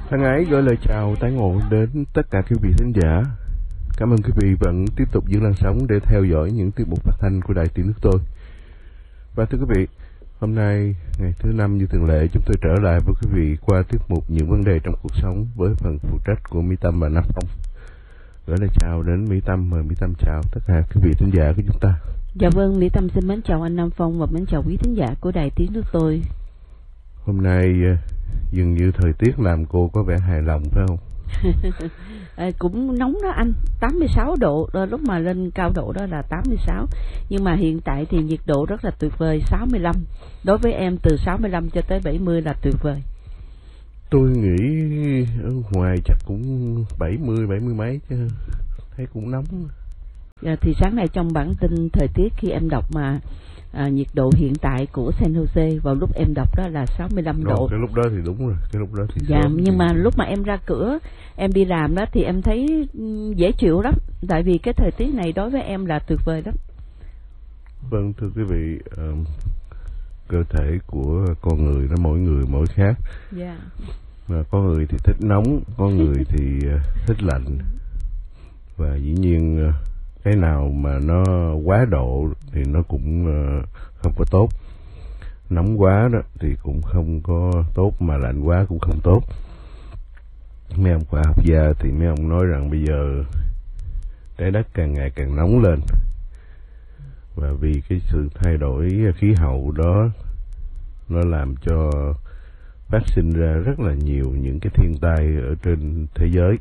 Thân ái gửi lời chào tái ngộ đến tất cả quý vị khán giả. Cảm ơn quý vị vẫn tiếp tục giữ làn sóng để theo dõi những tiết mục phát thanh của Đài Tiếng Nước Tôi. Và thưa quý vị, hôm nay ngày thứ Năm như thường lệ, chúng tôi trở lại với quý vị qua tiết mục những vấn đề trong cuộc sống với phần phụ trách của Mỹ Tâm và Nam Phong. Gửi lời chào đến Mỹ Tâm, mời Mỹ Tâm chào tất cả quý vị khán giả của chúng ta. Dạ vâng, Mỹ Tâm xin mến chào anh Nam Phong và mến chào quý khán giả của Đài Tiếng Nước Tôi. Hôm nay dường như thời tiết làm cô có vẻ hài lòng phải không? Cũng nóng đó anh, 86 độ, lúc mà lên cao độ đó là 86. Nhưng mà hiện tại thì nhiệt độ rất là tuyệt vời, 65. Đối với em từ 65 cho tới 70 là tuyệt vời. Tôi nghĩ ở ngoài chắc cũng 70 mấy chứ, thấy cũng nóng. Thì sáng nay trong bản tin thời tiết khi em đọc mà nhiệt độ hiện tại của San Jose vào lúc em đọc đó là 65 độ. Cái lúc đó thì đúng rồi, cái lúc đó thì dạ, nhưng mà lúc mà em ra cửa em đi làm đó thì em thấy dễ chịu lắm, tại vì cái thời tiết này đối với em là tuyệt vời lắm. Vâng, thưa quý vị, cơ thể của con người nó mỗi người mỗi khác. Dạ. Và có người thì thích nóng, có người thì thích lạnh. Và dĩ nhiên cái nào mà nó quá độ thì nó cũng không có tốt. Nóng quá đó thì cũng không có tốt, mà lạnh quá cũng không tốt. Mấy ông khoa học gia thì mấy ông nói rằng bây giờ trái đất càng ngày càng nóng lên. Và vì cái sự thay đổi khí hậu đó, nó làm cho phát sinh ra rất là nhiều những cái thiên tai ở trên thế giới.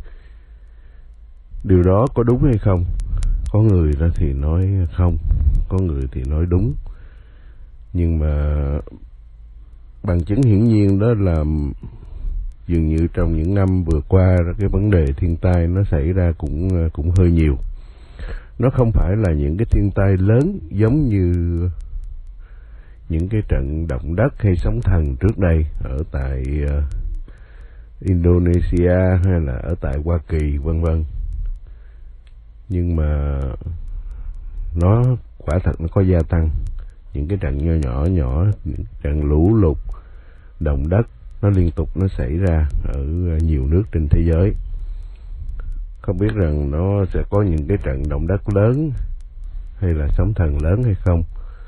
Điều đó có đúng hay không? Có người đó thì nói không, có người thì nói đúng. Nhưng mà bằng chứng hiển nhiên đó là dường như trong những năm vừa qua, cái vấn đề thiên tai nó xảy ra cũng hơi nhiều. Nó không phải là những cái thiên tai lớn giống như những cái trận động đất hay sóng thần trước đây ở tại Indonesia hay là ở tại Hoa Kỳ vân vân. Nhưng mà nó quả thật nó có gia tăng. Những cái trận nhỏ, những trận lũ lụt, động đất nó liên tục nó xảy ra ở nhiều nước trên thế giới. Không biết rằng nó sẽ có những cái trận động đất lớn hay là sóng thần lớn hay không.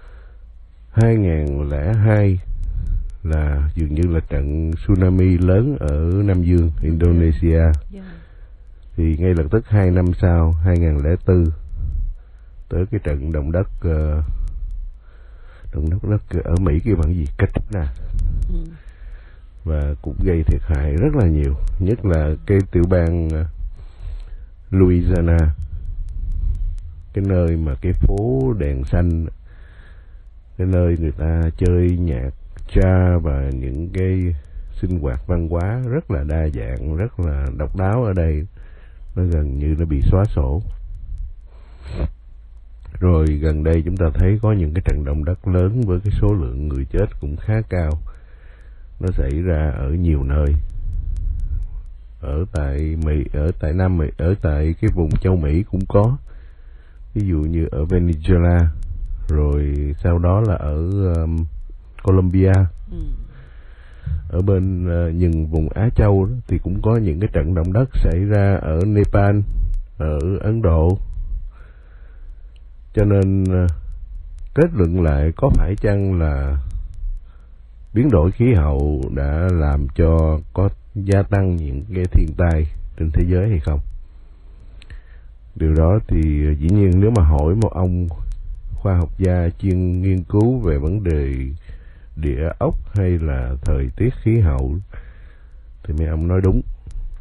2002 là dường như là trận tsunami lớn ở Nam Dương, Indonesia. Thì ngay lập tức 2 năm sau, 2004, tới cái trận động đất ở Mỹ cái bằng gì, Katrina. Và cũng gây thiệt hại rất là nhiều, nhất là cái tiểu bang Louisiana, cái nơi mà cái phố đèn xanh, cái nơi người ta chơi nhạc cha và những cái sinh hoạt văn hóa rất là đa dạng, rất là độc đáo ở đây, nó gần như nó bị xóa sổ. Rồi gần đây chúng ta thấy có những cái trận động đất lớn với cái số lượng người chết cũng khá cao. Nó xảy ra ở nhiều nơi. Ở tại Mỹ, ở tại Nam Mỹ, ở tại cái vùng châu Mỹ cũng có. Ví dụ như ở Venezuela, rồi sau đó là ở Colombia. Ở bên những vùng Á Châu đó, thì cũng có những cái trận động đất xảy ra ở Nepal, ở Ấn Độ. Cho nên kết luận lại, có phải chăng là biến đổi khí hậu đã làm cho có gia tăng những cái thiên tai trên thế giới hay không? Điều đó thì dĩ nhiên nếu mà hỏi một ông khoa học gia chuyên nghiên cứu về vấn đề địa ốc hay là thời tiết khí hậu thì mấy ông nói đúng.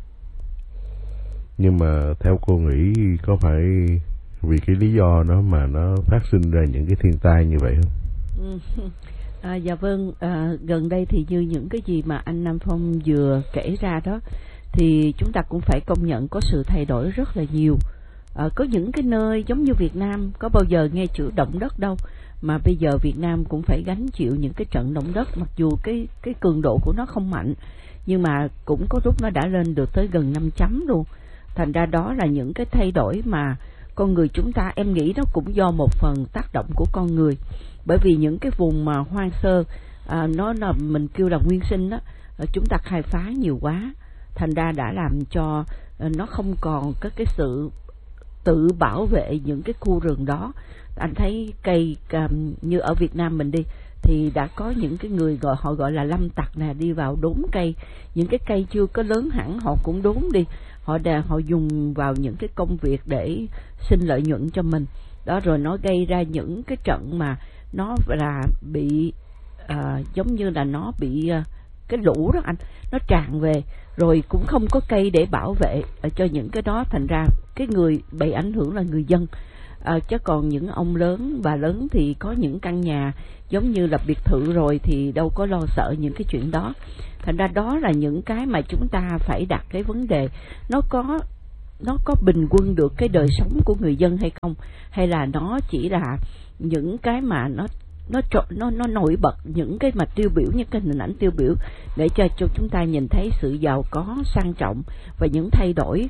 Nhưng mà theo cô nghĩ có phải vì cái lý do đó mà nó phát sinh ra những cái thiên tai như vậy không? Dạ vâng, gần đây thì như những cái gì mà anh Nam Phong vừa kể ra đó thì chúng ta cũng phải công nhận có sự thay đổi rất là nhiều. Có những cái nơi giống như Việt Nam có bao giờ nghe chữ động đất đâu, mà bây giờ Việt Nam cũng phải gánh chịu những cái trận động đất, mặc dù cái cường độ của nó không mạnh, nhưng mà cũng có lúc nó đã lên được tới gần 5 chấm luôn. Thành ra đó là những cái thay đổi mà con người chúng ta, em nghĩ nó cũng do một phần tác động của con người. Bởi vì những cái vùng mà hoang sơ, nó là mình kêu là nguyên sinh đó, chúng ta khai phá nhiều quá, thành ra đã làm cho nó không còn có cái sự tự bảo vệ những cái khu rừng đó. Anh thấy cây như ở Việt Nam mình đi, thì đã có những cái người họ gọi là lâm tặc nè, đi vào đốn cây, những cái cây chưa có lớn hẳn họ cũng đốn đi, họ dùng vào những cái công việc để sinh lợi nhuận cho mình đó. Rồi nó gây ra những cái trận mà nó là bị giống như là nó bị cái lũ đó anh, nó tràn về, rồi cũng không có cây để bảo vệ cho những cái đó, thành ra cái người bị ảnh hưởng là người dân. Chứ còn những ông lớn, bà lớn thì có những căn nhà giống như là biệt thự rồi thì đâu có lo sợ những cái chuyện đó. Thành ra đó là những cái mà chúng ta phải đặt cái vấn đề, nó có bình quân được cái đời sống của người dân hay không, hay là nó chỉ là những cái mà nó nổi bật, những cái mà tiêu biểu, những cái hình ảnh tiêu biểu để cho chúng ta nhìn thấy sự giàu có, sang trọng và những thay đổi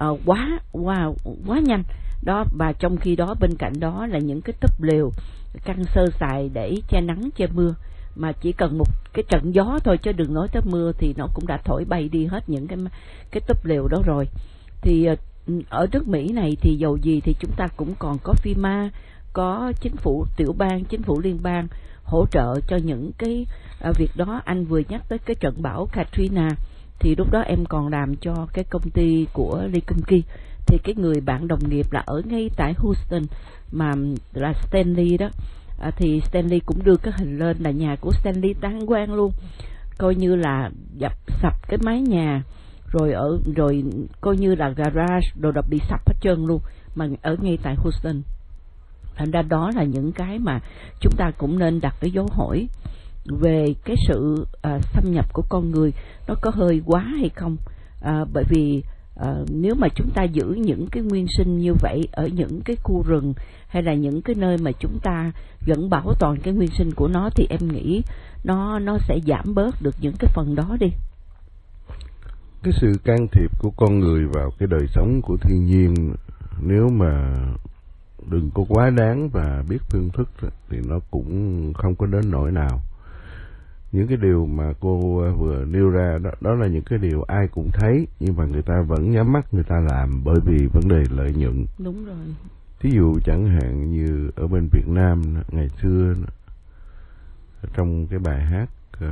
quá nhanh đó. Và trong khi đó bên cạnh đó là những cái túp lều căn sơ sài để che nắng che mưa, mà chỉ cần một cái trận gió thôi, chứ đừng nói tới mưa thì nó cũng đã thổi bay đi hết những cái túp lều đó rồi. Thì ở nước Mỹ này thì dầu gì thì chúng ta cũng còn có FEMA, có chính phủ tiểu bang, chính phủ liên bang hỗ trợ cho những cái việc đó. Anh vừa nhắc tới cái trận bão Katrina, thì lúc đó em còn làm cho cái công ty của Lee Kum-ki, thì cái người bạn đồng nghiệp là ở ngay tại Houston mà là Stanley đó, thì Stanley cũng đưa cái hình lên là nhà của Stanley tan hoang luôn, coi như là dập sập cái mái nhà, rồi coi như là garage đồ đập bị sập hết trơn luôn, mà ở ngay tại Houston. Thành ra đó là những cái mà chúng ta cũng nên đặt cái dấu hỏi về cái sự xâm nhập của con người, nó có hơi quá hay không. Bởi vì nếu mà chúng ta giữ những cái nguyên sinh như vậy ở những cái khu rừng hay là những cái nơi mà chúng ta vẫn bảo toàn cái nguyên sinh của nó, thì em nghĩ nó sẽ giảm bớt được những cái phần đó đi. Cái sự can thiệp của con người vào cái đời sống của thiên nhiên, nếu mà đừng có quá đáng và biết phương thức thì nó cũng không có đến nỗi nào. Những cái điều mà cô vừa nêu ra đó là những cái điều ai cũng thấy, nhưng mà người ta vẫn nhắm mắt người ta làm bởi vì vấn đề lợi nhuận. Đúng rồi. Thí dụ chẳng hạn như ở bên Việt Nam ngày xưa, trong cái bài hát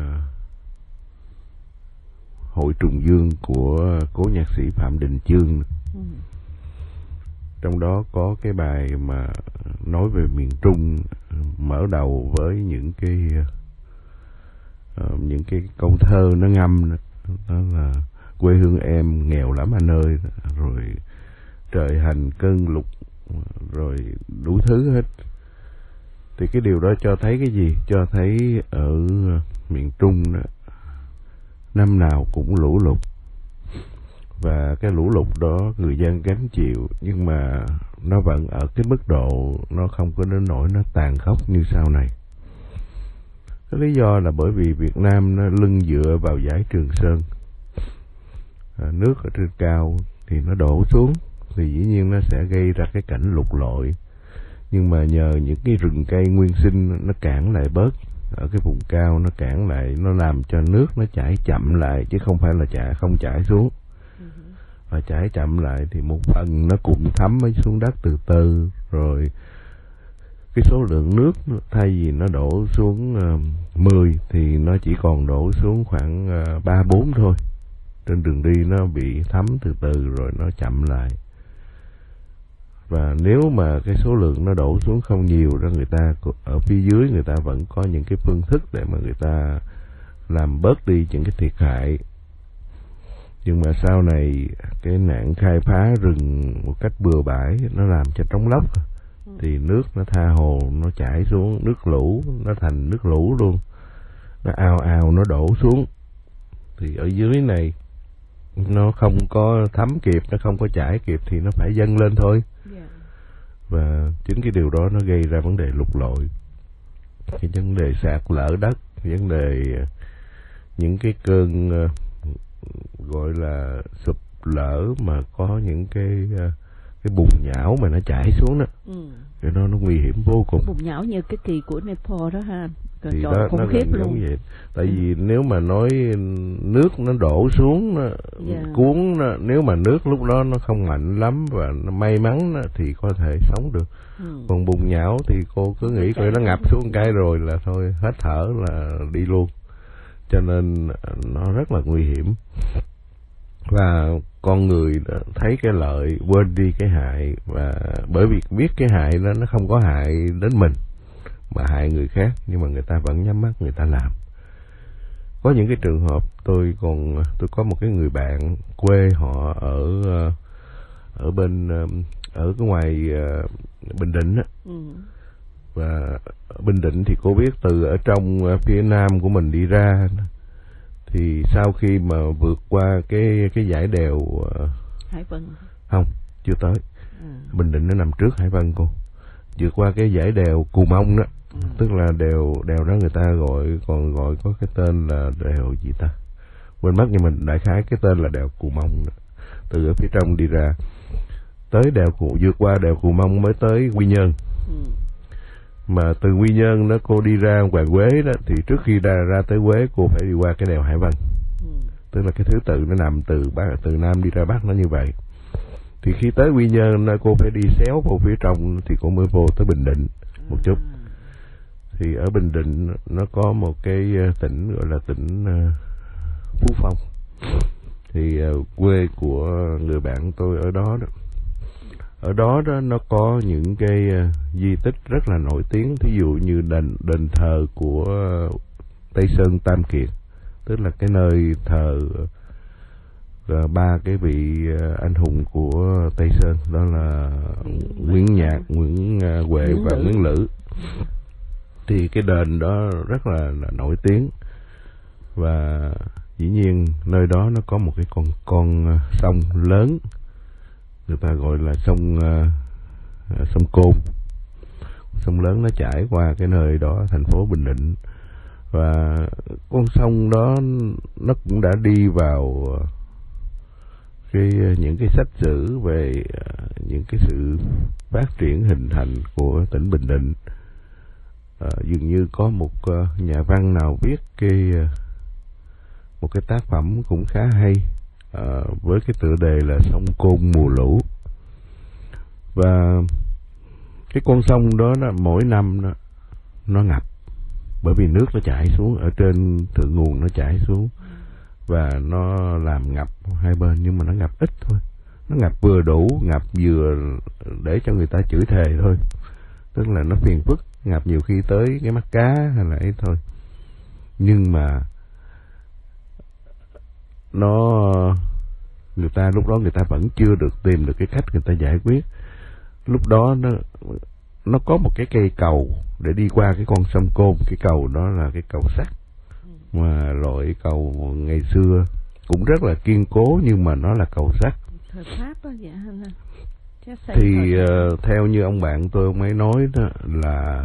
Hội Trùng Dương của cố nhạc sĩ Phạm Đình Chương, trong đó có cái bài mà nói về miền Trung, mở đầu với những cái câu thơ nó ngâm đó là quê hương em nghèo lắm anh ơi, rồi trời hành cơn lục, rồi đủ thứ hết. Thì cái điều đó cho thấy cái gì? Cho thấy ở miền Trung đó, năm nào cũng lũ lụt, và cái lũ lụt đó người dân gánh chịu, nhưng mà nó vẫn ở cái mức độ nó không có đến nỗi nó tàn khốc như sau này. Cái lý do là bởi vì Việt Nam nó lưng dựa vào dải Trường Sơn, nước ở trên cao thì nó đổ xuống thì dĩ nhiên nó sẽ gây ra cái cảnh lụt lội. Nhưng mà nhờ những cái rừng cây nguyên sinh nó cản lại bớt ở cái vùng cao, nó cản lại, nó làm cho nước nó chảy chậm lại, chứ không phải là không chảy xuống. Và chảy chậm lại thì một phần nó cũng thấm xuống đất từ từ, rồi cái số lượng nước thay vì nó đổ xuống 10 thì nó chỉ còn đổ xuống khoảng 3-4 thôi. Trên đường đi nó bị thấm từ từ rồi nó chậm lại. Và nếu mà cái số lượng nó đổ xuống không nhiều ra, người ta ở phía dưới người ta vẫn có những cái phương thức để mà người ta làm bớt đi những cái thiệt hại. Nhưng mà sau này cái nạn khai phá rừng một cách bừa bãi nó làm cho trống lốc, thì nước nó tha hồ nó chảy xuống, nước lũ nó thành nước lũ luôn, nó ào ào nó đổ xuống, thì ở dưới này nó không có thấm kịp, nó không có chảy kịp thì nó phải dâng lên thôi. Và chính cái điều đó nó gây ra vấn đề lụt lội, cái vấn đề sạt lở đất, vấn đề những cái cơn gọi là sụp lở mà có những cái bùn nhão mà nó chảy xuống đó. Cái đó nó nguy hiểm vô cùng. Bùn nhão như cái kỳ của Nepal đó ha. Thì đó nó gần giống vậy. Tại vì nếu mà nói nước nó đổ xuống nó cuốn nó, nếu mà nước lúc đó nó không mạnh lắm và nó may mắn nó, thì có thể sống được. Còn bùn nhão thì cô cứ nghĩ coi nó ngập xuống cái rồi là thôi hết thở là đi luôn. Cho nên nó rất là nguy hiểm. Và con người thấy cái lợi quên đi cái hại, và bởi vì biết cái hại nó không có hại đến mình mà hại người khác, nhưng mà người ta vẫn nhắm mắt người ta làm. Có những cái trường hợp tôi có một cái người bạn quê họ ở bên ở cái ngoài Bình Định á. Và Bình Định thì cô biết từ ở trong phía nam của mình đi ra, thì sau khi mà vượt qua cái dải đèo Hải Vân không chưa tới. Bình Định nó nằm trước Hải Vân cô. Vượt qua cái dải đèo Cù Mông đó, tức là đèo đó người ta còn gọi có cái tên là đèo gì ta quên mất, nhưng mình đại khái cái tên là đèo Cù Mông đó. Từ ở phía trong đi ra tới vượt qua đèo Cù Mông mới tới Quy Nhơn. Mà từ Quy Nhơn đó cô đi ra Hoàng Quế đó, thì trước khi ra tới Quế cô phải đi qua cái đèo Hải Vân. Tức là cái thứ tự nó nằm từ nam đi ra bắc nó như vậy. Thì khi tới Quy Nhơn cô phải đi xéo vào phía trong thì cô mới vô tới Bình Định một chút. Thì ở Bình Định nó có một cái tỉnh gọi là tỉnh Phú Phong. Thì quê của người bạn tôi ở đó đó. Ở đó nó có những cái di tích rất là nổi tiếng, thí dụ như đền thờ của Tây Sơn Tam Kiệt, tức là cái nơi thờ ba cái vị anh hùng của Tây Sơn, đó là Nguyễn Nhạc, Nguyễn Huệ và Nguyễn Lữ. Thì cái đền đó rất là nổi tiếng, và dĩ nhiên nơi đó nó có một cái con sông lớn, người ta gọi là sông Côn. Sông lớn nó chảy qua cái nơi đó, thành phố Bình Định. Và con sông đó nó cũng đã đi vào những cái sách sử về những cái sự phát triển hình thành của tỉnh Bình Định. Dường như có một nhà văn nào viết một cái tác phẩm cũng khá hay với cái tựa đề là Sông Côn mùa lũ. Và cái con sông đó mỗi năm nó ngập, bởi vì nước nó chảy xuống ở trên thượng nguồn, nó chảy xuống và nó làm ngập hai bên, nhưng mà nó ngập ít thôi. Nó ngập vừa đủ, ngập vừa để cho người ta chửi thề thôi, tức là nó phiền phức, ngập nhiều khi tới cái mắt cá hay là ấy thôi. Nhưng mà người ta lúc đó người ta vẫn chưa được tìm được cái cách người ta giải quyết. Lúc đó nó có một cái cây cầu để đi qua cái con sông Côn. Cái cầu đó là cái cầu sắt, mà loại cầu ngày xưa cũng rất là kiên cố, nhưng mà nó là cầu sắt. Thời Pháp đó vậy hả? Thì theo như ông bạn tôi, ông ấy nói đó là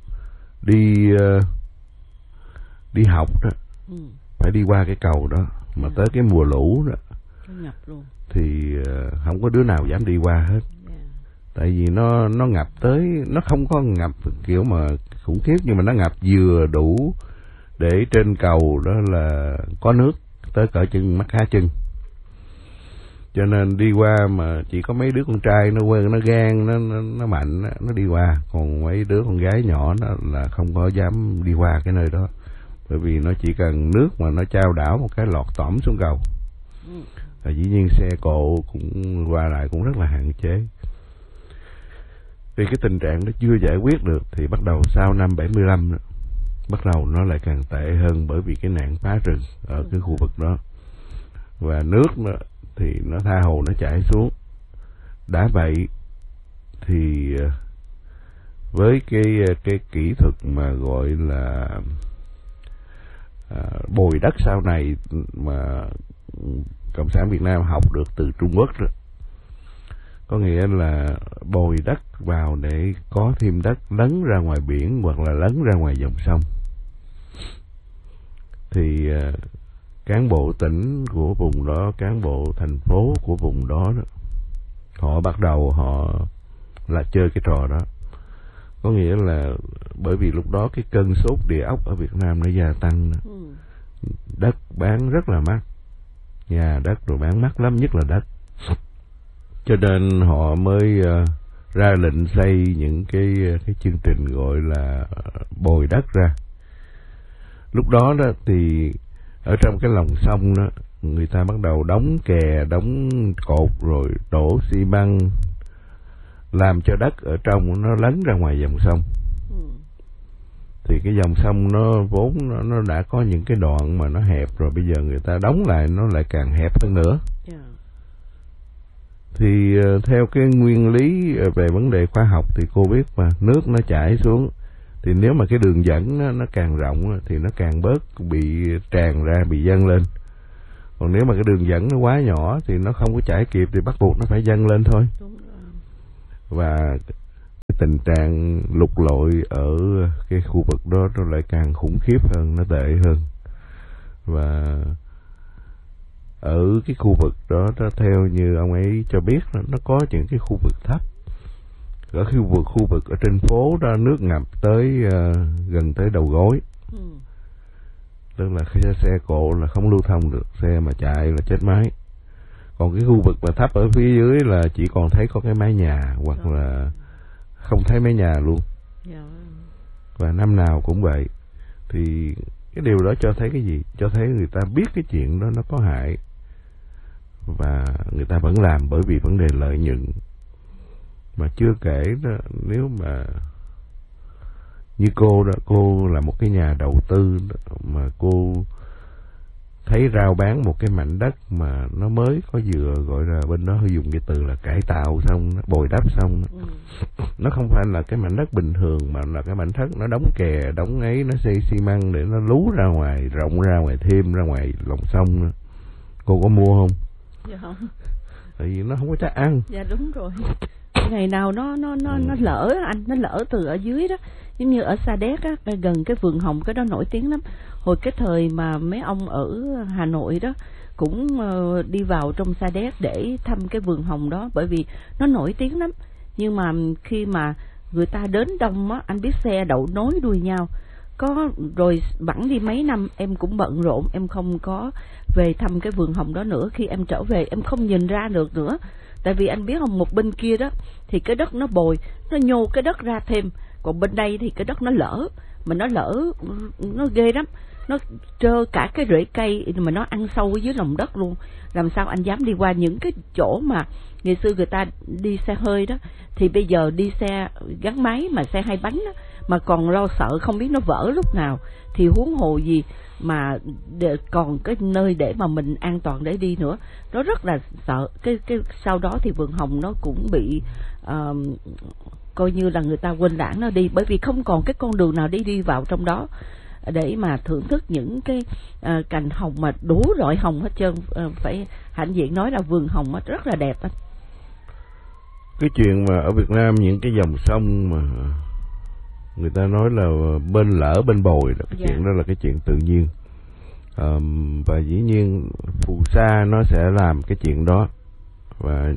đi học đó phải đi qua cái cầu đó, mà tới cái mùa lũ đó ngập luôn thì không có đứa nào dám đi qua hết. Tại vì nó ngập tới, nó không có ngập kiểu mà khủng khiếp, nhưng mà nó ngập vừa đủ để trên cầu đó là có nước tới cỡ chân, mắt cá chân. Cho nên đi qua mà chỉ có mấy đứa con trai nó gan, nó mạnh, nó đi qua. Còn mấy đứa con gái nhỏ đó là không có dám đi qua cái nơi đó, bởi vì nó chỉ cần nước mà nó chao đảo một cái lọt tõm xuống cầu. Và dĩ nhiên xe cộ cũng qua lại cũng rất là hạn chế. Vì cái tình trạng nó chưa giải quyết được thì bắt đầu sau năm 75 đó, bắt đầu nó lại càng tệ hơn, bởi vì cái nạn phá rừng ở cái khu vực đó. Và nước nó thì nó tha hồ nó chảy xuống. Đã vậy thì với cái kỹ thuật mà gọi là bồi đất sau này mà Cộng sản Việt Nam học được từ Trung Quốc đó, có nghĩa là bồi đất vào để có thêm đất lấn ra ngoài biển hoặc là lấn ra ngoài dòng sông. Thì cán bộ tỉnh của vùng đó, cán bộ thành phố của vùng đó, họ bắt đầu họ là chơi cái trò đó. Có nghĩa là bởi vì lúc đó cái cơn sốt địa ốc ở Việt Nam nó gia tăng, đất bán rất là mắc, nhà đất rồi bán mắc lắm, nhất là đất, cho nên họ mới ra lệnh xây những cái chương trình gọi là bồi đất ra. Lúc đó đó thì ở trong cái lòng sông đó, người ta bắt đầu đóng kè, đóng cột rồi đổ xi măng, làm cho đất ở trong nó lấn ra ngoài dòng sông. Thì cái dòng sông nó vốn nó đã có những cái đoạn mà nó hẹp rồi, bây giờ người ta đóng lại nó lại càng hẹp hơn nữa. Thì theo cái nguyên lý về vấn đề khoa học thì cô biết mà, nước nó chảy xuống thì nếu mà cái đường dẫn nó càng rộng thì nó càng bớt bị tràn ra, bị dâng lên. Còn nếu mà cái đường dẫn nó quá nhỏ thì nó không có chảy kịp thì bắt buộc nó phải dâng lên thôi. Và cái tình trạng lụt lội ở cái khu vực đó nó lại càng khủng khiếp hơn, nó tệ hơn. Và ở cái khu vực đó, theo như ông ấy cho biết, nó có những cái khu vực thấp. Ở khu vực ở trên phố đó, nước ngập tới gần tới đầu gối. Tức là khi xe cộ là không lưu thông được, xe mà chạy là chết máy. Còn cái khu vực mà thấp ở phía dưới là chỉ còn thấy có cái mái nhà, hoặc là không thấy mái nhà luôn. Và năm nào cũng vậy. Thì cái điều đó cho thấy cái gì? Cho thấy người ta biết cái chuyện đó nó có hại, và người ta vẫn làm bởi vì vấn đề lợi nhuận. Mà chưa kể đó, nếu mà như cô đó, cô là một cái nhà đầu tư đó, mà cô thấy rao bán một cái mảnh đất mà nó mới có vừa, gọi là bên đó hơi dùng cái từ là cải tạo xong, bồi đắp xong. Nó không phải là cái mảnh đất bình thường, mà là cái mảnh đất nó đóng kè, đóng ấy, nó xây xi măng để nó lú ra ngoài, rộng ra ngoài thêm, ra ngoài lòng sông nữa. Cô có mua không? Dạ không. Tại vì nó không có chắc ăn. Dạ đúng rồi. Ngày nào nó lỡ anh, nó lỡ từ ở dưới đó. Giống như ở Sa Đéc á, gần cái vườn hồng, cái đó nổi tiếng lắm. Hồi cái thời mà mấy ông ở Hà Nội đó cũng đi vào trong Sa Đéc để thăm cái vườn hồng đó, bởi vì nó nổi tiếng lắm. Nhưng mà khi mà người ta đến đông á, anh biết xe đậu nối đuôi nhau. Có rồi bẵng đi mấy năm em cũng bận rộn, em không có về thăm cái vườn hồng đó nữa. Khi em trở về em không nhìn ra được nữa. Tại vì anh biết không, một bên kia đó thì cái đất nó bồi, nó nhô cái đất ra thêm. Còn bên đây thì cái đất nó lở, mà nó lở nó ghê lắm, nó trơ cả cái rễ cây mà nó ăn sâu ở dưới lòng đất luôn. Làm sao anh dám đi qua những cái chỗ mà ngày xưa người ta đi xe hơi đó, thì bây giờ đi xe gắn máy mà xe hai bánh đó, mà còn lo sợ không biết nó vỡ lúc nào, thì huống hồ gì mà còn cái nơi để mà mình an toàn để đi nữa. Nó rất là sợ. Cái sau đó thì vườn hồng nó cũng bị coi như là người ta quên lãng nó đi, bởi vì không còn cái con đường nào đi vào trong đó để mà thưởng thức những cái cành hồng mà đủ loại hồng hết trơn. Phải hãnh diện nói là vườn hồng rất là đẹp anh. Cái chuyện mà ở Việt Nam những cái dòng sông mà người ta nói là bên lỡ bên bồi đó, cái chuyện đó là cái chuyện tự nhiên. Và dĩ nhiên phù sa nó sẽ làm cái chuyện đó. Và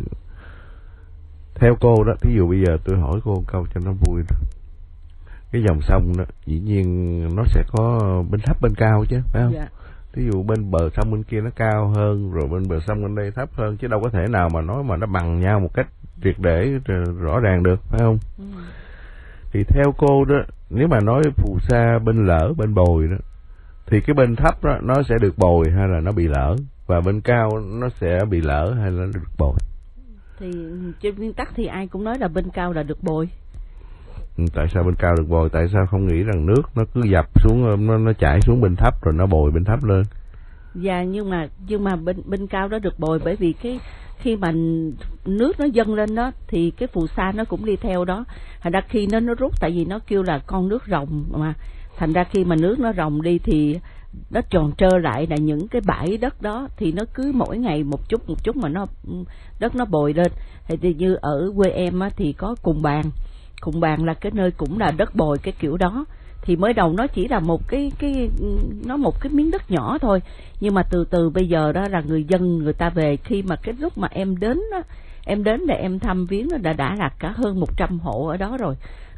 theo cô đó, thí dụ bây giờ tôi hỏi cô một câu cho nó vui đó. Cái dòng sông đó dĩ nhiên nó sẽ có bên thấp bên cao chứ, phải không? Thí dụ bên bờ sông bên kia nó cao hơn, rồi bên bờ sông bên đây thấp hơn, chứ đâu có thể nào mà nói mà nó bằng nhau một cách triệt để rõ ràng được, phải không? Thì theo cô đó, nếu mà nói phù sa bên lỡ bên bồi đó, thì cái bên thấp đó nó sẽ được bồi hay là nó bị lỡ, và bên cao nó sẽ bị lỡ hay là nó được bồi? Thì trên nguyên tắc thì ai cũng nói là bên cao là được bồi. Tại sao bên cao được bồi? Tại sao không nghĩ rằng nước nó cứ dập xuống, nó chảy xuống bên thấp rồi nó bồi bên thấp lên? Dạ, nhưng mà bên cao đó được bồi, bởi vì cái khi mà nước nó dâng lên đó thì cái phù sa nó cũng đi theo đó. Thành ra khi nó rút, tại vì nó kêu là con nước ròng mà, thành ra khi mà nước nó ròng đi thì nó tròn trơ lại là những cái bãi đất đó, thì nó cứ mỗi ngày một chút mà đất nó bồi lên. Thì như ở quê em á, thì có Cùng Bàn là cái nơi cũng là đất bồi cái kiểu đó. Thì mới đầu nó chỉ là một cái miếng đất nhỏ thôi, nhưng mà từ từ bây giờ đó là người dân người ta về, khi mà cái lúc mà em đến đó, em đến để em thăm viếng, đã là cả hơn 100 hộ ở đó rồi.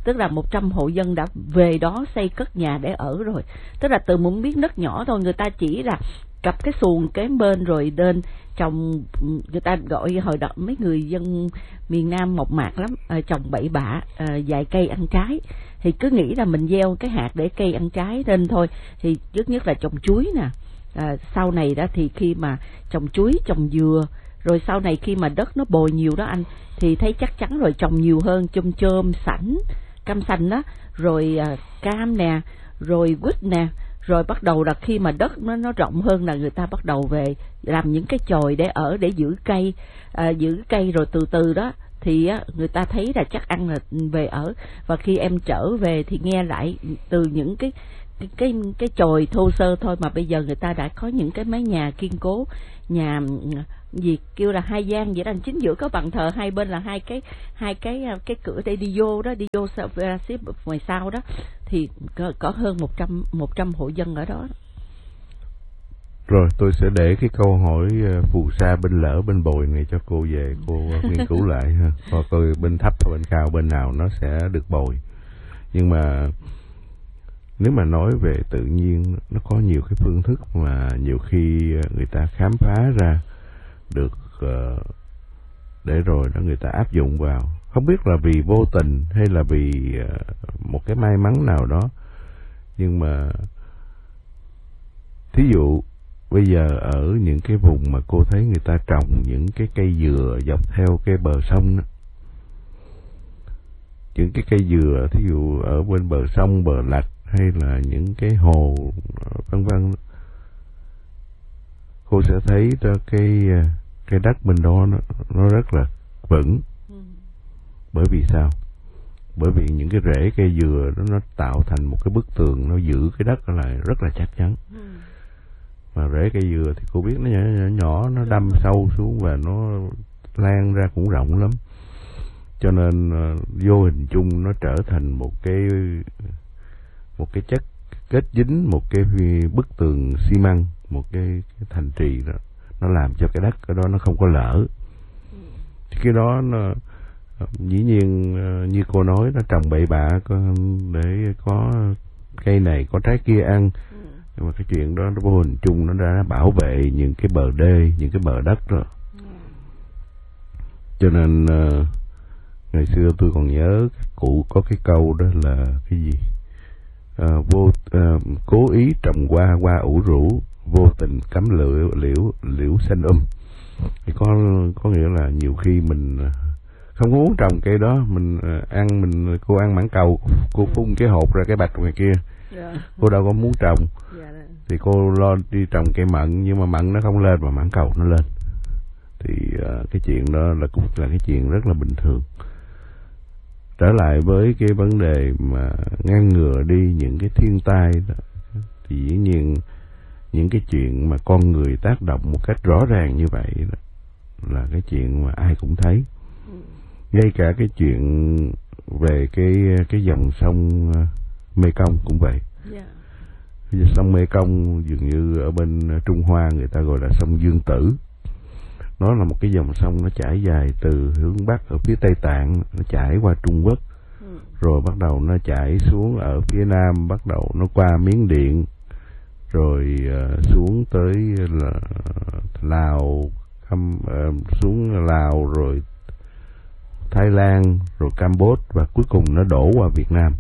tức là 100 hộ dân đã về đó xây cất nhà để ở rồi. Tức là từ một miếng đất nhỏ thôi, người ta chỉ là cặp cái xuồng kế bên rồi lên trồng, người ta gọi hồi đó mấy người dân miền Nam mộc mạc lắm, trồng bậy bạ, vài cây ăn trái, thì cứ nghĩ là mình gieo cái hạt để cây ăn trái lên thôi. Thì trước nhất là trồng chuối nè, sau này đó thì khi mà trồng chuối, trồng dừa, rồi sau này khi mà đất nó bồi nhiều đó anh, thì thấy chắc chắn rồi trồng nhiều hơn, chôm sẵn, cam sành đó, rồi cam nè, rồi quýt nè, rồi bắt đầu là khi mà đất nó rộng hơn là người ta bắt đầu về làm những cái chòi để ở, để giữ cây, rồi từ từ đó thì người ta thấy là chắc ăn là về ở. Và khi em trở về thì nghe lại từ những cái chòi thô sơ thôi mà bây giờ người ta đã có những cái mái nhà kiên cố, nhà gì kêu là hai gian vậy đó, chính giữa có bàn thờ, hai bên là hai cái cửa để đi vô ngoài sau đó, thì có hơn 100 hộ dân ở đó. Rồi tôi sẽ để cái câu hỏi phù sa bên lỡ bên bồi này cho cô về cô nghiên cứu lại ha, coi bên thấp hay bên cao bên nào nó sẽ được bồi. Nhưng mà nếu mà nói về tự nhiên, nó có nhiều cái phương thức mà nhiều khi người ta khám phá ra được, để rồi đó người ta áp dụng vào. Không biết là vì vô tình hay là vì một cái may mắn nào đó, nhưng mà thí dụ bây giờ ở những cái vùng mà cô thấy người ta trồng những cái cây dừa dọc theo cái bờ sông đó, những cái cây dừa thí dụ ở bên bờ sông, bờ lạch hay là những cái hồ vân vân, cô sẽ thấy cho cái đất bên đó nó rất là vững. Bởi vì sao? Bởi vì những cái rễ cây dừa đó nó tạo thành một cái bức tường, nó giữ cái đất lại rất là chắc chắn. Mà rễ cây dừa thì cô biết nó nhỏ, nó đâm sâu xuống và nó lan ra cũng rộng lắm. Cho nên vô hình chung nó trở thành một cái chất kết dính, một cái bức tường xi măng, một cái thành trì đó, nó làm cho cái đất ở đó nó không có lở. Thì cái đó nó dĩ nhiên như cô nói, nó trồng bậy bạ để có cây này có trái kia ăn. Nhưng mà cái chuyện đó nó vô hình chung nó đã bảo vệ những cái bờ đê, những cái bờ đất rồi. Cho nên ngày xưa tôi còn nhớ cụ có cái câu đó là cái gì? Cố ý trồng hoa ủ rũ, vô tình cắm liễu xanh thì có nghĩa là nhiều khi mình không có muốn trồng cây đó, mình ăn, cô ăn mãng cầu, cô phun cái hột ra cái bạch ngoài kia, cô đâu có muốn trồng, thì cô lo đi trồng cây mận, nhưng mà mận nó không lên mà mãng cầu nó lên. Thì cái chuyện đó là cũng là cái chuyện rất là bình thường. Trở lại với cái vấn đề mà ngăn ngừa đi những cái thiên tai đó, thì dĩ nhiên những cái chuyện mà con người tác động một cách rõ ràng như vậy đó, là cái chuyện mà ai cũng thấy. Ngay cả cái chuyện về cái dòng sông Mekong cũng vậy. Cái sông Mekong dường như ở bên Trung Hoa người ta gọi là sông Dương Tử. Nó là một cái dòng sông nó chảy dài từ hướng Bắc ở phía Tây Tạng, nó chảy qua Trung Quốc, rồi bắt đầu nó chảy xuống ở phía Nam, bắt đầu nó qua Miến Điện, rồi xuống tới là Lào, xuống Lào, rồi Thái Lan, rồi Campuchia, và cuối cùng nó đổ qua Việt Nam.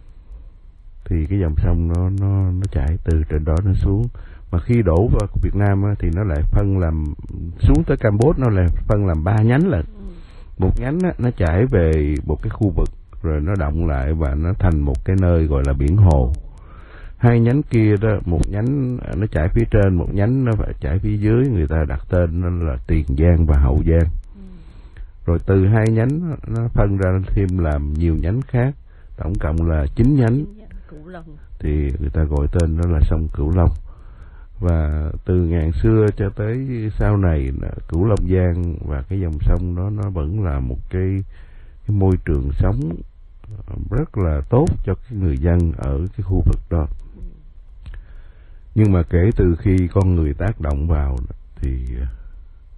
Thì cái dòng sông nó chảy từ trên đó nó xuống. Mà khi đổ vào Việt Nam á, thì nó lại phân làm, xuống tới Campuchia nó lại phân làm 3 nhánh lận. Một nhánh á, nó chảy về một cái khu vực, rồi nó động lại và nó thành một cái nơi gọi là biển hồ. 2 nhánh kia đó, một nhánh nó chảy phía trên, một nhánh nó phải chảy phía dưới, người ta đặt tên nó là Tiền Giang và Hậu Giang. Rồi từ 2 nhánh nó phân ra thêm làm nhiều nhánh khác, tổng cộng là 9 nhánh. Thì người ta gọi tên nó là sông Cửu Long. Và từ ngàn xưa cho tới sau này, Cửu Long Giang và cái dòng sông đó nó vẫn là một cái môi trường sống rất là tốt cho cái người dân ở cái khu vực đó. Nhưng mà kể từ khi con người tác động vào thì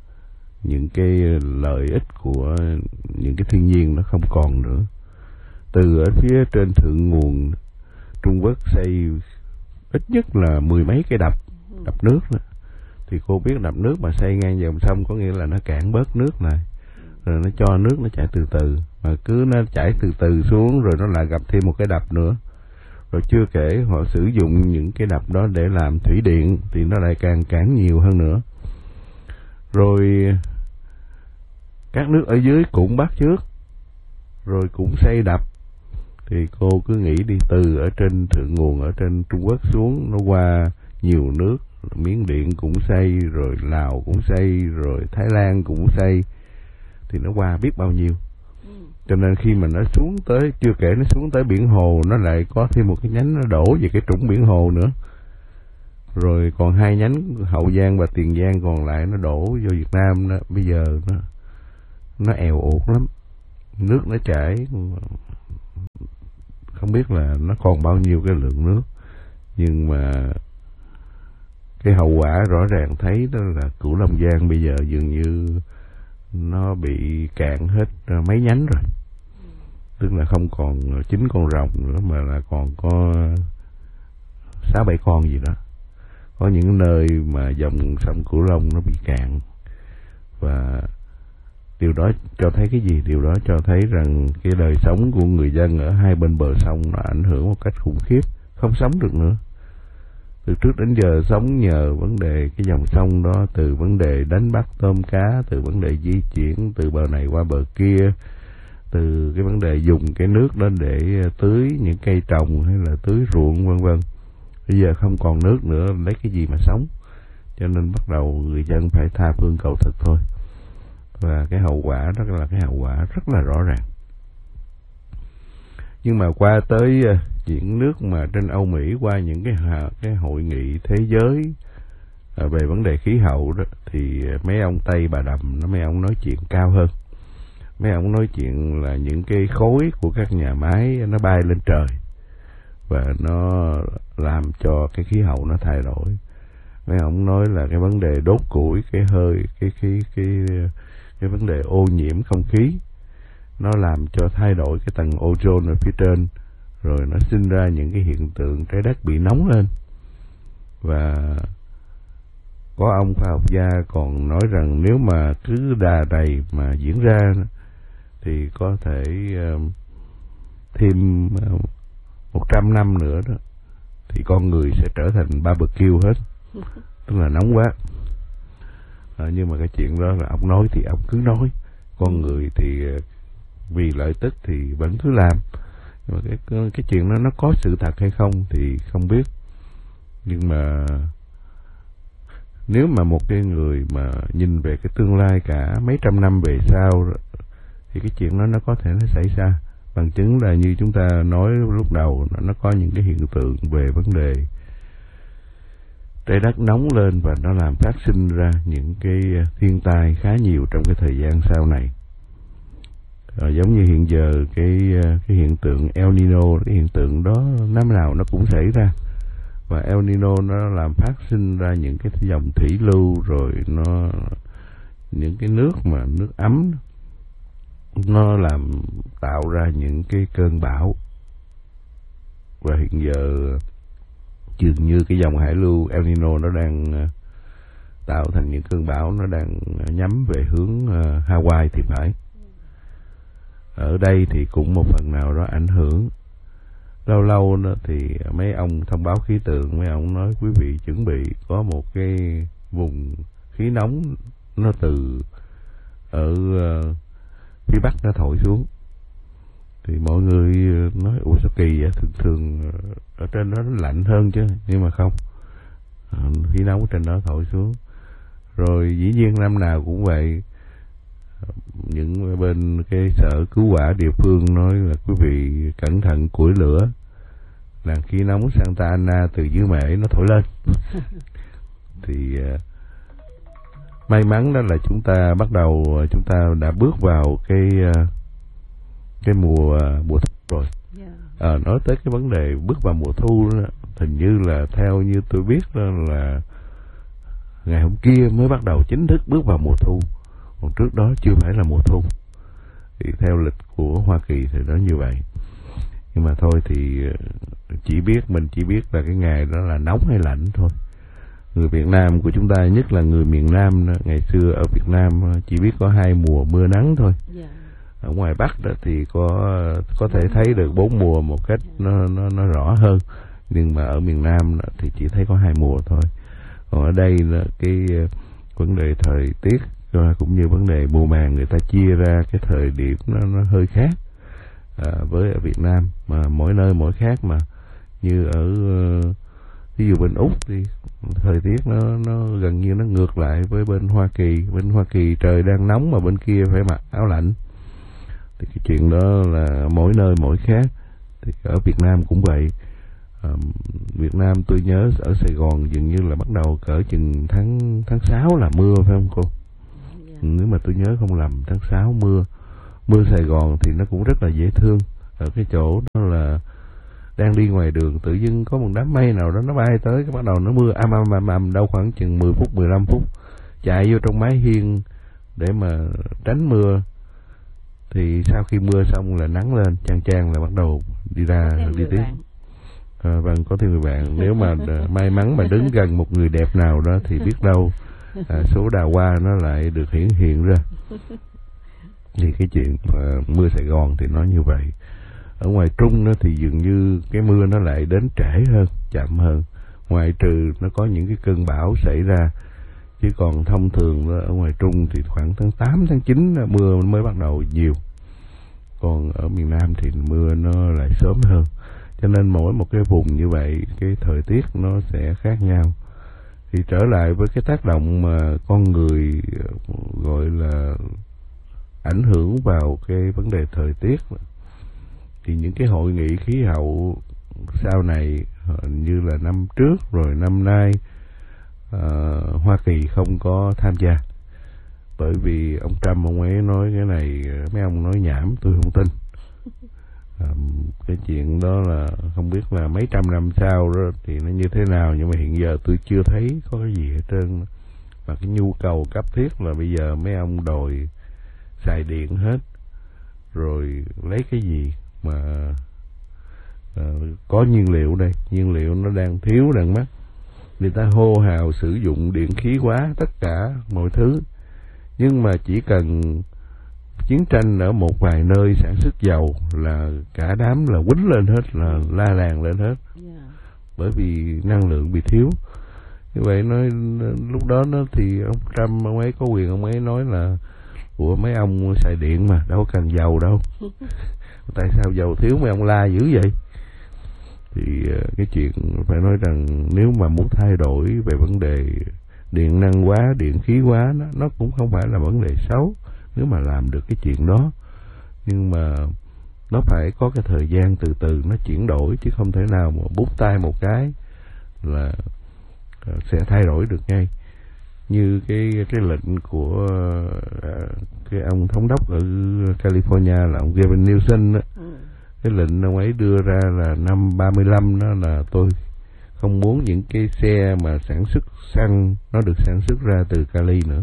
những cái lợi ích của những cái thiên nhiên nó không còn nữa. từ ở phía trên thượng nguồn Trung Quốc xây ít nhất là 10 mấy cái đập nước đó. Thì cô biết đập nước mà xây ngang dòng sông có nghĩa là nó cản bớt nước lại, rồi nó cho nước nó chảy từ từ, mà cứ nó chảy từ từ xuống rồi nó lại gặp thêm một cái đập nữa. Rồi chưa kể họ sử dụng những cái đập đó để làm thủy điện thì nó lại càng cản nhiều hơn nữa. Rồi các nước ở dưới cũng bắt chước, rồi cũng xây đập. Thì cô cứ nghĩ đi, từ ở trên thượng nguồn ở trên Trung Quốc xuống nó qua nhiều nước, Miến Điện cũng xây, rồi Lào cũng xây, rồi Thái Lan cũng xây, thì nó qua biết bao nhiêu. Cho nên khi mà nó xuống tới, chưa kể nó xuống tới biển Hồ, nó lại có thêm một cái nhánh nó đổ về cái trũng biển Hồ nữa. Rồi còn 2 nhánh Hậu Giang và Tiền Giang còn lại nó đổ vô Việt Nam đó. Bây giờ nó èo uột lắm, nước nó chảy không biết là nó còn bao nhiêu cái lượng nước. Nhưng mà cái hậu quả rõ ràng thấy đó là Cửu Long Giang bây giờ dường như nó bị cạn hết mấy nhánh rồi. Tức là không còn 9 con rồng nữa mà là còn có 6-7 con gì đó. Có những nơi mà dòng sông Cửu Long nó bị cạn. Và điều đó cho thấy cái gì? Điều đó cho thấy rằng cái đời sống của người dân ở hai bên bờ sông nó ảnh hưởng một cách khủng khiếp, không sống được nữa. Từ trước đến giờ sống nhờ vấn đề cái dòng sông đó, từ vấn đề đánh bắt tôm cá, từ vấn đề di chuyển từ bờ này qua bờ kia, từ cái vấn đề dùng cái nước đó để tưới những cây trồng hay là tưới ruộng vân vân. Bây giờ không còn nước nữa, lấy cái gì mà sống? Cho nên bắt đầu người dân phải tha phương cầu thực thôi. Và cái hậu quả đó là cái hậu quả rất là rõ ràng. Nhưng mà qua tới những nước mà trên Âu Mỹ, qua những cái hội nghị thế giới về vấn đề khí hậu đó, thì mấy ông Tây Bà Đầm, mấy ông nói chuyện cao hơn. Mấy ông nói chuyện là những cái khối của các nhà máy nó bay lên trời và nó làm cho cái khí hậu nó thay đổi. Mấy ông nói là cái vấn đề đốt củi, cái hơi, cái vấn đề ô nhiễm không khí nó làm cho thay đổi cái tầng ozone ở phía trên, rồi nó sinh ra những cái hiện tượng trái đất bị nóng lên. Và có ông khoa học gia còn nói rằng nếu mà cứ đà đầy mà diễn ra thì có thể thêm 100 năm nữa đó thì con người sẽ trở thành barbecue hết, tức là nóng quá. Nhưng mà cái chuyện đó là ông nói thì ông cứ nói, con người thì vì lợi tức thì vẫn cứ làm. Nhưng mà cái chuyện đó nó có sự thật hay không thì không biết. Nhưng mà nếu mà một cái người mà nhìn về cái tương lai cả mấy trăm năm về sau thì cái chuyện đó nó có thể nó xảy ra. Bằng chứng là như chúng ta nói lúc đầu, nó có những cái hiện tượng về vấn đề trái đất nóng lên và nó làm phát sinh ra những cái thiên tai khá nhiều trong cái thời gian sau này. Giống như hiện giờ cái hiện tượng El Nino, cái hiện tượng đó năm nào nó cũng xảy ra. Và El Nino nó làm phát sinh ra những cái dòng thủy lưu, rồi nó những cái nước mà nước ấm, nó làm tạo ra những cái cơn bão. Và hiện giờ dường như cái dòng hải lưu El Nino nó đang tạo thành những cơn bão, nó đang nhắm về hướng Hawaii thì phải. Ở đây thì cũng một phần nào đó ảnh hưởng. Lâu lâu đó thì mấy ông thông báo khí tượng, mấy ông nói quý vị chuẩn bị có một cái vùng khí nóng nó từ ở phía Bắc nó thổi xuống. Thì mọi người nói ủa sao kỳ vậy, thường ở trên đó nó lạnh hơn chứ. Nhưng mà không, khí nóng trên đó thổi xuống. Rồi dĩ nhiên năm nào cũng vậy. Những bên cái sở cứu hỏa địa phương nói là quý vị cẩn thận củi lửa, làn khí nóng Santa Ana từ dưới Mễ nó thổi lên. Thì may mắn đó là chúng ta đã bước vào cái mùa thu rồi. Nói tới cái vấn đề bước vào mùa thu đó, hình như là theo như tôi biết đó là ngày hôm kia mới bắt đầu chính thức bước vào mùa thu, còn trước đó chưa phải là mùa thu. Thì theo lịch của Hoa Kỳ thì nó như vậy. Nhưng mà thôi thì mình chỉ biết là cái ngày đó là nóng hay lạnh thôi. Người Việt Nam của chúng ta, nhất là người miền Nam, ngày xưa ở Việt Nam chỉ biết có 2 mùa mưa nắng thôi. Ở ngoài Bắc đó thì có thể thấy được 4 mùa một cách nó rõ hơn, nhưng mà ở miền Nam thì chỉ thấy có 2 mùa thôi. Còn ở đây cái vấn đề thời tiết cũng như vấn đề mùa màng, người ta chia ra cái thời điểm nó hơi khác với ở Việt Nam, mà mỗi nơi mỗi khác. Mà như ở ví dụ bên Úc thì thời tiết nó gần như nó ngược lại với bên Hoa Kỳ. Bên Hoa Kỳ trời đang nóng mà bên kia phải mặc áo lạnh. Thì cái chuyện đó là mỗi nơi mỗi khác. Thì ở Việt Nam cũng vậy. Việt Nam tôi nhớ ở Sài Gòn dường như là bắt đầu cỡ chừng tháng 6 là mưa, phải không cô? Nếu mà tôi nhớ không lầm, tháng 6 mưa Sài Gòn thì nó cũng rất là dễ thương. Ở cái chỗ đó là đang đi ngoài đường tự dưng có một đám mây nào đó nó bay tới, cái bắt đầu nó mưa ầm đâu khoảng chừng 10 phút 15 phút, chạy vô trong mái hiên để mà tránh mưa. Thì sau khi mưa xong là nắng lên chang là bắt đầu đi ra đi tiếp. Vâng, có thêm người bạn. Nếu mà may mắn mà đứng gần một người đẹp nào đó thì biết đâu số đào hoa nó lại được hiển hiện ra. Thì cái chuyện mưa Sài Gòn thì nó như vậy. Ở ngoài Trung thì dường như cái mưa nó lại đến trễ hơn, chậm hơn, ngoại trừ nó có những cái cơn bão xảy ra. Chứ còn thông thường ở ngoài Trung thì khoảng tháng 8, tháng 9 mưa mới bắt đầu nhiều. Còn ở miền Nam thì mưa nó lại sớm hơn. Cho nên mỗi một cái vùng như vậy, cái thời tiết nó sẽ khác nhau. Thì trở lại với cái tác động mà con người gọi là ảnh hưởng vào cái vấn đề thời tiết, thì những cái hội nghị khí hậu sau này như là năm trước rồi năm nay Hoa Kỳ không có tham gia, bởi vì ông Trump ông ấy nói cái này mấy ông nói nhảm tôi không tin. Cái chuyện đó là không biết là mấy trăm năm sau đó thì nó như thế nào, nhưng mà hiện giờ tôi chưa thấy có cái gì hết trơn. Mà cái nhu cầu cấp thiết là bây giờ mấy ông đòi xài điện hết, rồi lấy cái gì mà có nhiên liệu đây, nhiên liệu nó đang thiếu đang mắc, người ta hô hào sử dụng điện khí hóa tất cả mọi thứ. Nhưng mà chỉ cần chiến tranh ở một vài nơi sản xuất dầu là cả đám là quýnh lên hết, là la làng lên hết, bởi vì năng lượng bị thiếu. Như vậy nói lúc đó thì ông Trump ông ấy có quyền, ông ấy nói là của mấy ông xài điện mà đâu cần dầu đâu. Tại sao dầu thiếu mấy ông la dữ vậy? Thì cái chuyện phải nói rằng nếu mà muốn thay đổi về vấn đề điện năng hóa, điện khí hóa, nó cũng không phải là vấn đề xấu nếu mà làm được cái chuyện đó. Nhưng mà nó phải có cái thời gian từ từ nó chuyển đổi, chứ không thể nào mà búng tay một cái là sẽ thay đổi được ngay. Như cái lệnh của cái ông thống đốc ở California là ông Gavin Newsom đó. Cái lệnh ông ấy đưa ra là năm 35 đó là tôi không muốn những cái xe mà sản xuất xăng nó được sản xuất ra từ Cali nữa.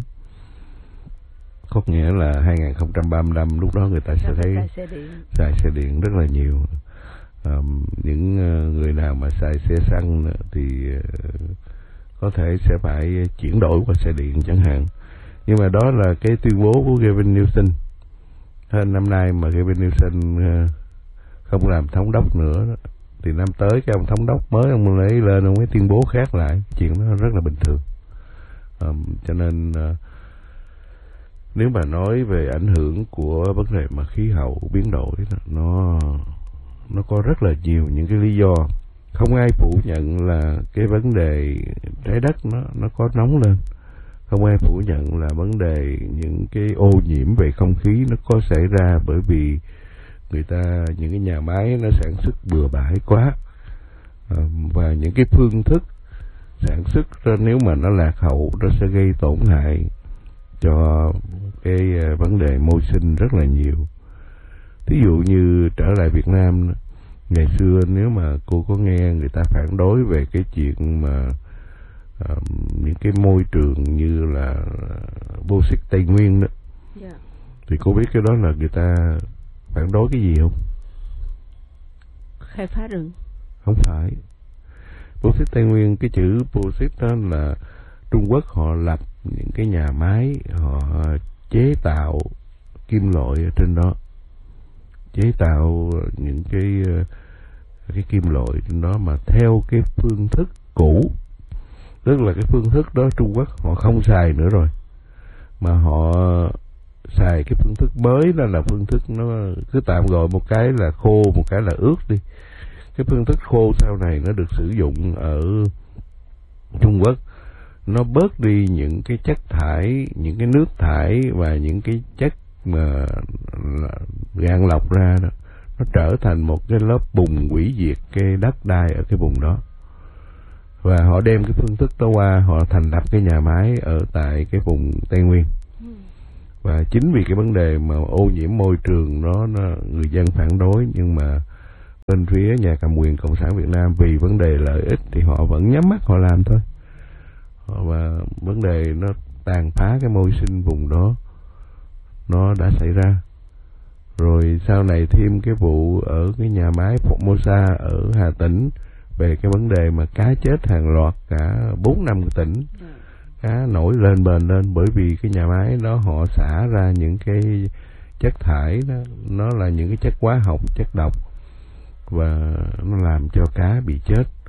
Có nghĩa là 2035 lúc đó người ta sẽ thấy xài xe điện rất là nhiều. Những người nào mà xài xe xăng thì có thể sẽ phải chuyển đổi qua xe điện chẳng hạn. Nhưng mà đó là cái tuyên bố của Gavin Newsom. Hơn năm nay mà Gavin Newsom không làm thống đốc nữa đó, thì năm tới cái ông thống đốc mới ông lấy lên ông ấy tuyên bố khác lại. Chuyện đó rất là bình thường. Cho nên nếu mà nói về ảnh hưởng của vấn đề mà khí hậu biến đổi, nó có rất là nhiều những cái lý do. Không ai phủ nhận là cái vấn đề trái đất nó có nóng lên. Không ai phủ nhận là vấn đề những cái ô nhiễm về không khí nó có xảy ra, bởi vì những cái nhà máy nó sản xuất bừa bãi quá, và những cái phương thức sản xuất ra nếu mà nó lạc hậu nó sẽ gây tổn hại cho cái vấn đề môi sinh rất là nhiều. Thí dụ như trở lại Việt Nam, ngày xưa nếu mà cô có nghe người ta phản đối về cái chuyện mà những cái môi trường như là bô xít Tây Nguyên đó, thì cô biết cái đó là người ta phản đối cái gì không? khai phá rừng? Không phải. Bauxit Tây Nguyên, cái chữ bauxit đó là Trung Quốc họ lập những cái nhà máy, họ chế tạo kim loại ở trên đó, chế tạo những cái kim loại trên đó mà theo cái phương thức cũ, tức là cái phương thức đó Trung Quốc họ không xài nữa rồi, mà họ xài cái phương thức mới, đó là phương thức nó cứ tạm gọi một cái là khô, một cái là ướt đi. Cái phương thức khô sau này nó được sử dụng ở Trung Quốc, nó bớt đi những cái chất thải, những cái nước thải và những cái chất mà gạn lọc ra đó, nó trở thành một cái lớp bùn hủy diệt cái đất đai ở cái vùng đó. Và họ đem cái phương thức đó qua, họ thành lập cái nhà máy ở tại cái vùng Tây Nguyên. Và chính vì cái vấn đề mà ô nhiễm môi trường đó, người dân phản đối, nhưng mà bên phía nhà cầm quyền Cộng sản Việt Nam vì vấn đề lợi ích thì họ vẫn nhắm mắt họ làm thôi. Và vấn đề nó tàn phá cái môi sinh vùng đó nó đã xảy ra. Rồi sau này thêm cái vụ ở cái nhà máy Formosa ở Hà Tĩnh về cái vấn đề mà cá chết hàng loạt cả 4-5 cái tỉnh, cá nổi lên bền lên, bởi vì cái nhà máy đó họ xả ra những cái chất thải đó, nó là những cái chất hóa học, chất độc, và nó làm cho cá bị chết.